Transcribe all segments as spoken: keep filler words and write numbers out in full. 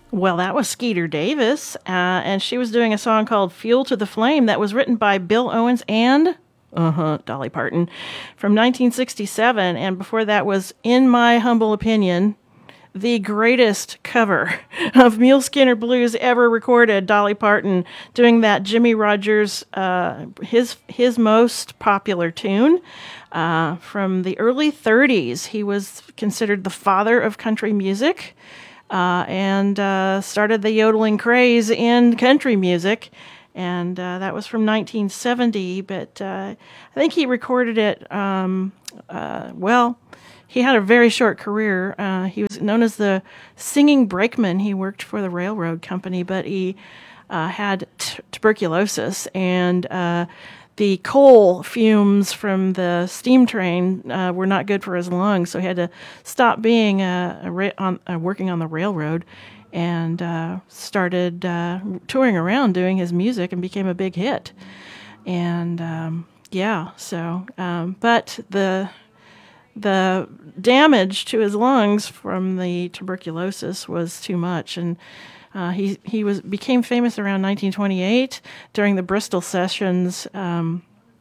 Well, that was Skeeter Davis, uh, and she was doing a song called Fuel to the Flame that was written by Bill Owens and, uh-huh, Dolly Parton from nineteen sixty-seven. And before that was, in my humble opinion, the greatest cover of Mule Skinner Blues ever recorded. Dolly Parton doing that Jimmy Rogers, uh, his his most popular tune uh, from the early thirties. He was considered the father of country music. Uh, and uh, started the yodeling craze in country music. And uh, that was from nineteen seventy, but uh, I think he recorded it, um, uh, well, he had a very short career. Uh, he was known as the singing brakeman. He worked for the railroad company, but he uh, had t- tuberculosis, and uh, the coal fumes from the steam train uh, were not good for his lungs, so he had to stop being uh, a ra- on, uh, working on the railroad, and uh, started uh, touring around doing his music, and became a big hit. And um, yeah, so um, but the the damage to his lungs from the tuberculosis was too much, and Uh, he he was became famous around nineteen twenty-eight during the Bristol sessions um,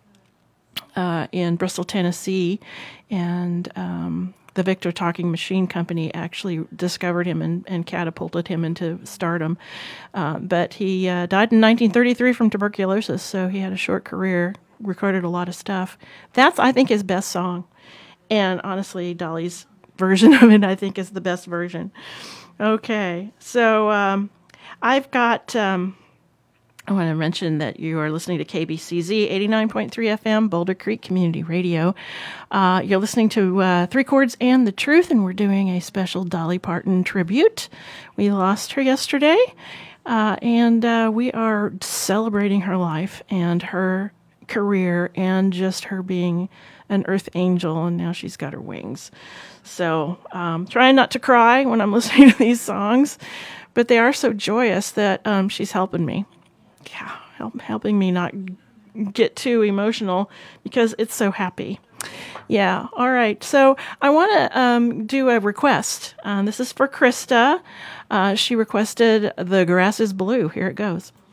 uh, in Bristol, Tennessee, and um, the Victor Talking Machine Company actually discovered him and, and catapulted him into stardom. Uh, but he uh, died in nineteen thirty-three from tuberculosis, so he had a short career, recorded a lot of stuff. That's, I think, his best song. And honestly, Dolly's version of it, I think, is the best version. Okay, so um, I've got, um, I want to mention that you are listening to K B C Z eighty-nine point three F M, Boulder Creek Community Radio. Uh, you're listening to uh, Three Chords and the Truth, and we're doing a special Dolly Parton tribute. We lost her yesterday, uh, and uh, we are celebrating her life and her career and just her being an earth angel, and now she's got her wings. So um, trying not to cry when I'm listening to these songs, but they are so joyous that um, she's helping me. Yeah, help, helping me not get too emotional because it's so happy. Yeah, all right. So I want to um, do a request. Um, this is for Krista. Uh, she requested The Grass is Blue. Here it goes.